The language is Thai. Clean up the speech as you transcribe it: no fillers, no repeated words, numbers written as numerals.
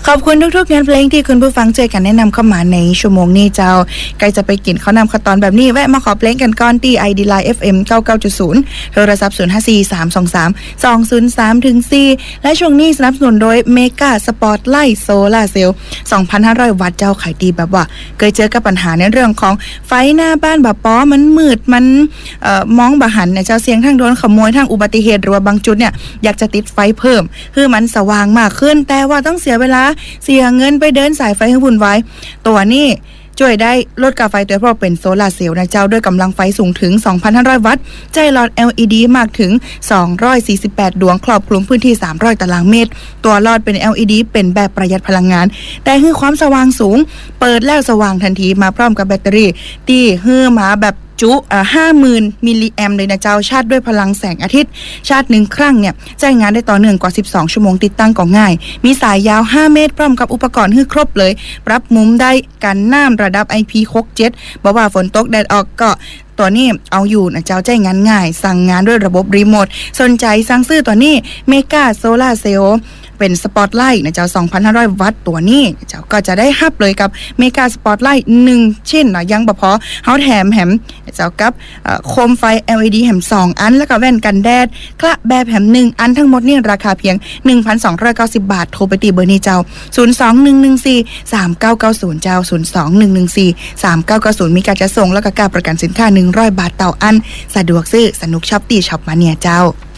ขอบคุณทุกๆงานเพลงที่คุณผู้ฟังเจอกันแนะนำเข้ามาในชั่วโมงนี้เจ้าใกล้จะไปกินข้าวนำข้าวตอนแบบนี้แวะมาขอเพลงกันก่อนที่ ID Line FM 99.0 โทรศัพท์0543233003-4และช่วงนี้สนับสนุนโดยเมกาสปอร์ตไลท์โซลาร์เซลล์ 2,500 วัตต์เจ้าขายดีแบบว่าเคยเจอกับปัญหาในเรื่องของไฟหน้าบ้านแบบป้อมันมืดมันมองบ่หันเนี่ยเจ้าเสียงทางโดนขโมยทางอุบัติเหตุหรือว่าบางจุดเนี่ยอยากจะติดไฟเพิ่มคือมันสว่างมากขึ้นแต่ว่าต้องเสียเวลาเสียเงินไปเดินสายไฟให้วุ่นวายตัวนี้ช่วยได้ลดค่าไฟตัวเพราะเป็นโซลาร์เซลล์นะเจ้าด้วยกำลังไฟสูงถึง 2,500 วัตต์ใจหลอด LED มากถึง248ดวงครอบคลุมพื้นที่300ตารางเมตรตัวหลอดเป็น LED เป็นแบบประหยัดพลังงานแต่คือความสว่างสูงเปิดแล้วสว่างทันทีมาพร้อมกับแบตเตอรี่ที่มาแบบจุ50,000 มิลลิแอมป์เลยนะเจ้าชาร์จด้วยพลังแสงอาทิตย์ชาร์จ1ครั้งเนี่ยใช้งานได้ต่อเนื่องกว่า12ชั่วโมงติดตั้งก็ง่ายมีสายยาว5เมตรพร้อมกับอุปกรณ์ให้ครบเลยปรับมุมได้กันน้ำระดับ IP67 บ่ว่าฝนตกแดดออกก็ตัวนี้เอาอยู่นะเจ้าใช้งานง่ายสั่งงานด้วยระบบรีโมทสนใจสั่งซื้อตัวนี้เมกาโซลาร์เซลล์เป็นสปอตไลท์นะเจ้า 2,500 วัตต์ตัวนี้เจ้าก็จะได้ฮับเลยกับเมกาสปอตไลท์1ชิ้นนะยังบ่พอเฮาแถมแหมเจ้ากับโคมไฟ LED แหม2อันแล้วก็แว่นกันแดดคละแบบแหม1อันทั้งหมดนี่ราคาเพียง 1,290 บาทโทรไปตีเบอร์นี้เจ้า02-114-3990เจ้า02-114-3990มีการจัดส่งแล้วก็การประกันสินค้า100 บาทต่ออันสะดวกซื้อสนุกช็อปตี้ช็อปมาเนี่ยเจ้า